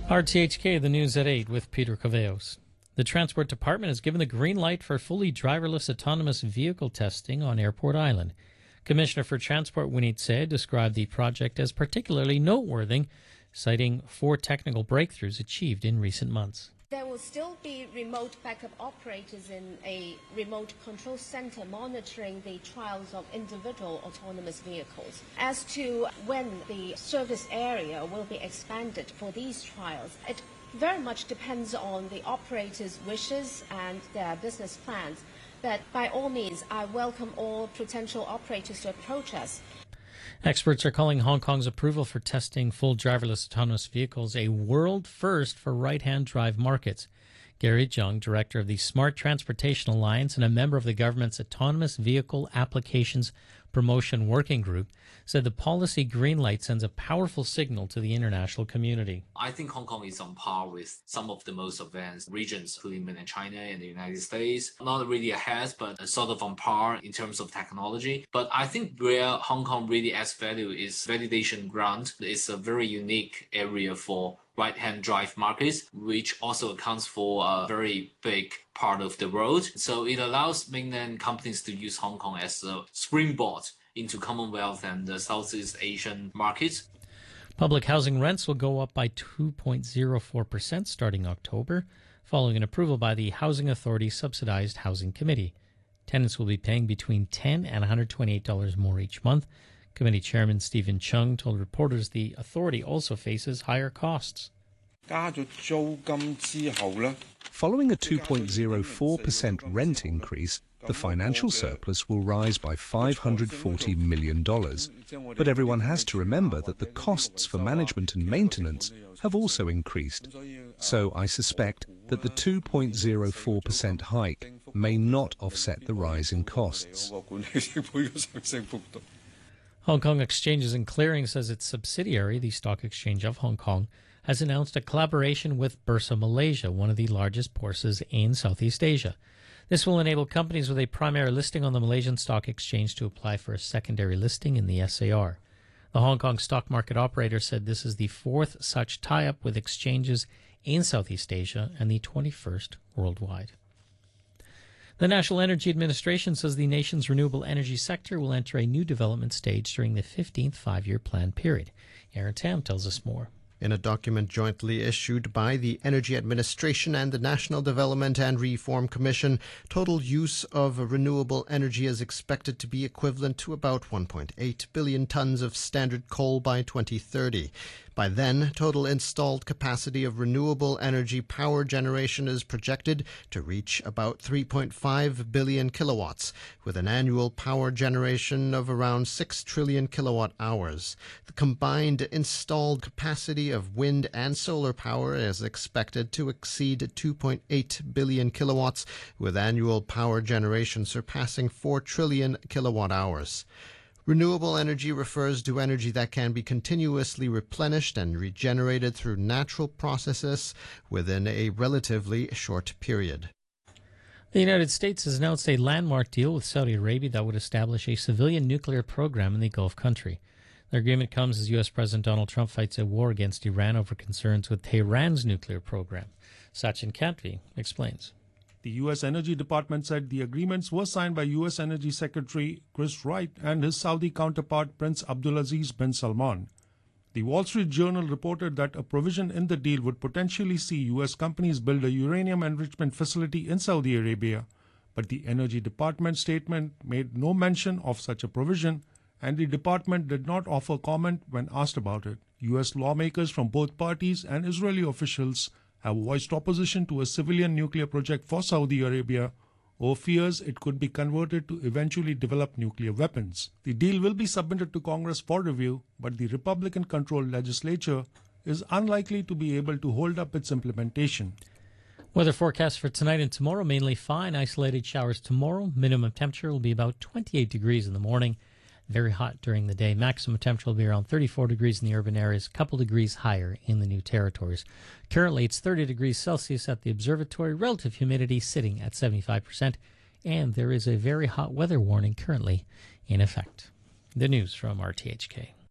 RTHK, the news at 8 with Peter Caveos. The Transport Department has given the green light for fully driverless autonomous vehicle testing on Airport Island. Commissioner for Transport Winnie Tse described the project as particularly noteworthy, citing 4 technical breakthroughs achieved in recent months. There will still be remote backup operators in a remote control center monitoring the trials of individual autonomous vehicles. As to when the service area will be expanded for these trials, it very much depends on the operators' wishes and their business plans. But by all means, I welcome all potential operators to approach us. Experts are calling Hong Kong's approval for testing full driverless autonomous vehicles a world first for right-hand drive markets. Gary Zheng, director of the Smart Transportation Alliance and a member of the government's Autonomous Vehicle Applications Promotion Working Group, said the policy green light sends a powerful signal to the international community. I think Hong Kong is on par with some of the most advanced regions, including mainland China and the United States. Not really ahead, but sort of on par in terms of technology. But I think where Hong Kong really adds value is validation grant. It's a very unique area for right-hand drive markets, which also accounts for a very big part of the world. So it allows mainland companies to use Hong Kong as a springboard into Commonwealth and the Southeast Asian markets. Public housing rents will go up by 2.04% starting October, following an approval by the Housing Authority Subsidized Housing Committee. Tenants will be paying between $10 and $128 more each month. Committee Chairman Stephen Chung told reporters the authority also faces higher costs. Following a 2.04% rent increase, the financial surplus will rise by $540 million. But everyone has to remember that the costs for management and maintenance have also increased. So I suspect that the 2.04% hike may not offset the rise in costs. Hong Kong Exchanges and Clearing says its subsidiary, the Stock Exchange of Hong Kong, has announced a collaboration with Bursa Malaysia, one of the largest bourses in Southeast Asia. This will enable companies with a primary listing on the Malaysian Stock Exchange to apply for a secondary listing in the SAR. The Hong Kong stock market operator said this is the 4th such tie-up with exchanges in Southeast Asia and the 21st worldwide. The National Energy Administration says the nation's renewable energy sector will enter a new development stage during the 15th five-year plan period. Aaron Tam tells us more. In a document jointly issued by the Energy Administration and the National Development and Reform Commission, total use of renewable energy is expected to be equivalent to about 1.8 billion tons of standard coal by 2030. By then, total installed capacity of renewable energy power generation is projected to reach about 3.5 billion kilowatts, with an annual power generation of around 6 trillion kilowatt hours. The combined installed capacity of wind and solar power is expected to exceed 2.8 billion kilowatts, with annual power generation surpassing 4 trillion kilowatt hours. Renewable energy refers to energy that can be continuously replenished and regenerated through natural processes within a relatively short period. The United States has announced a landmark deal with Saudi Arabia that would establish a civilian nuclear program in the Gulf country. The agreement comes as U.S. President Donald Trump fights a war against Iran over concerns with Tehran's nuclear program. Sachin Khatri explains. The U.S. Energy Department said the agreements were signed by U.S. Energy Secretary Chris Wright and his Saudi counterpart Prince Abdulaziz bin Salman. The Wall Street Journal reported that a provision in the deal would potentially see U.S. companies build a uranium enrichment facility in Saudi Arabia, but the Energy Department statement made no mention of such a provision, and the department did not offer comment when asked about it. U.S. lawmakers from both parties and Israeli officials have voiced opposition to a civilian nuclear project for Saudi Arabia over fears it could be converted to eventually develop nuclear weapons. The deal will be submitted to Congress for review, but the Republican-controlled legislature is unlikely to be able to hold up its implementation. Weather forecast for tonight and tomorrow, mainly fine. Isolated showers tomorrow. Minimum temperature will be about 28 degrees in the morning. Very hot during the day. Maximum temperature will be around 34 degrees in the urban areas, a couple degrees higher in the new territories. Currently, it's 30 degrees Celsius at the observatory, relative humidity sitting at 75%, and there is a very hot weather warning currently in effect. The news from RTHK.